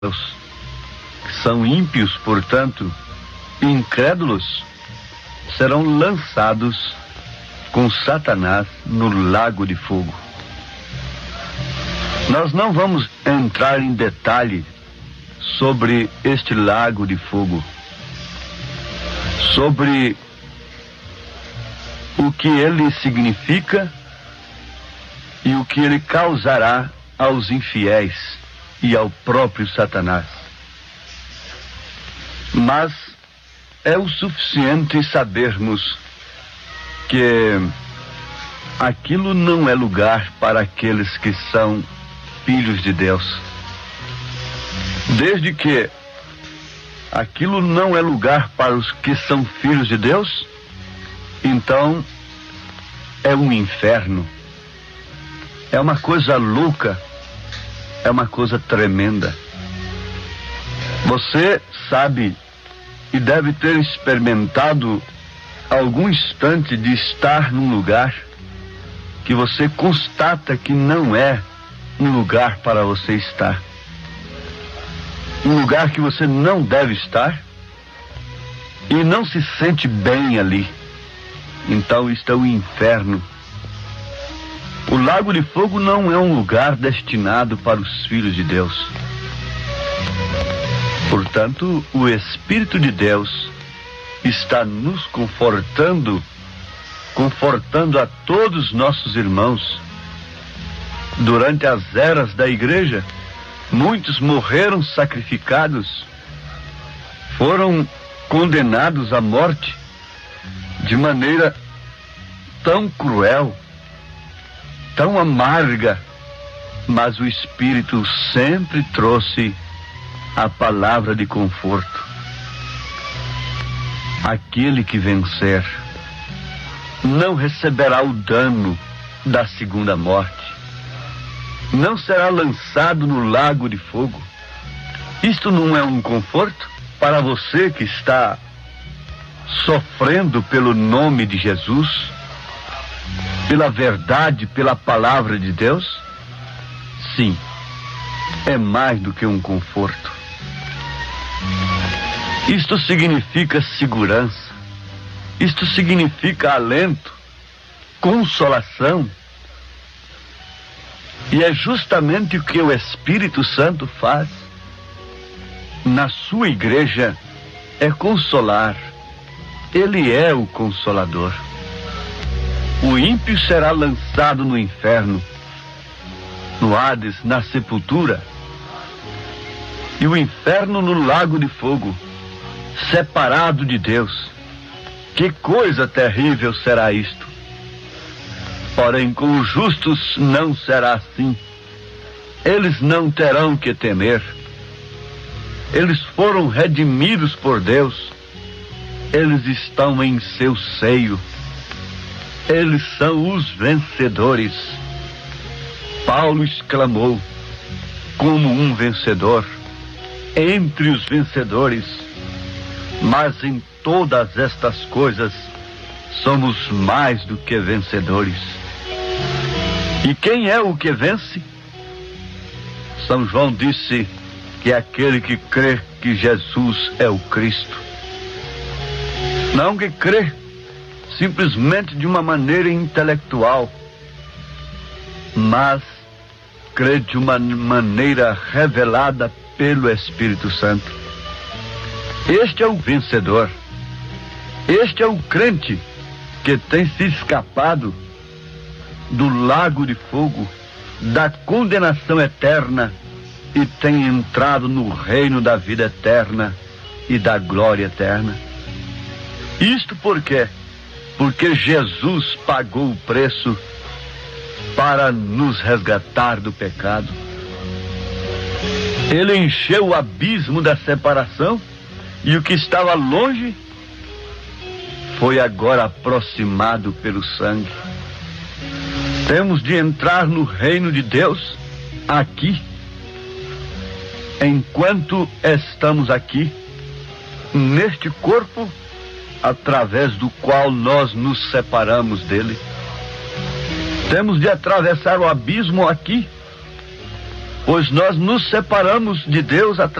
Deus, que são ímpios, portanto, incrédulos, serão lançados com Satanás no lago de fogo. Nós não vamos entrar em detalhe sobre este lago de fogo, sobre o que ele significa e o que ele causará aos infiéis e ao próprio Satanás. Mas é o suficiente sabermos que aquilo não é lugar para aqueles que são filhos de Deus. Desde que aquilo não é lugar para os que são filhos de Deus, então é um inferno. É uma coisa louca, é uma coisa tremenda. Você sabe e deve ter experimentado algum instante de estar num lugar que você constata que não é um lugar para você estar. Um lugar que você não deve estar e não se sente bem ali. Então isto é o inferno. O lago de fogo não é um lugar destinado para os filhos de Deus. Portanto, o Espírito de Deus está nos confortando a todos nossos irmãos. Durante as eras da igreja, muitos morreram sacrificados, foram condenados à morte de maneira tão cruel, tão amarga, mas o Espírito sempre trouxe a palavra de conforto. Aquele que vencer não receberá o dano da segunda morte, não será lançado no lago de fogo. Isto não é um conforto para você que está sofrendo pelo nome de Jesus, pela verdade, pela palavra de Deus? Sim, é mais do que um conforto. Isto significa segurança, isto significa alento, consolação. E é justamente o que o Espírito Santo faz na sua igreja, é consolar. Ele é o Consolador. O ímpio será lançado no inferno, no Hades, na sepultura, e o inferno no lago de fogo, separado de Deus. Que coisa terrível será isto! Porém, com os justos não será assim. Eles não terão que temer. Eles foram redimidos por Deus. Eles estão em seu seio. Eles são os vencedores. Paulo exclamou, como um vencedor, entre os vencedores. Mas em todas estas coisas somos mais do que vencedores. E quem é o que vence? São João disse que é aquele que crê que Jesus é o Cristo. Não que crê simplesmente de uma maneira intelectual, mas crê de uma maneira revelada pelo Espírito Santo. Este é o vencedor. Este é o crente que tem se escapado do lago de fogo, da condenação eterna, e tem entrado no reino da vida eterna e da glória eterna. Isto por quê? Porque Jesus pagou o preço para nos resgatar do pecado. Ele encheu o abismo da separação, e o que estava longe foi agora aproximado pelo sangue. Temos de entrar no reino de Deus aqui, enquanto estamos aqui, neste corpo, através do qual nós nos separamos dele. Temos de atravessar o abismo aqui, pois nós nos separamos de Deus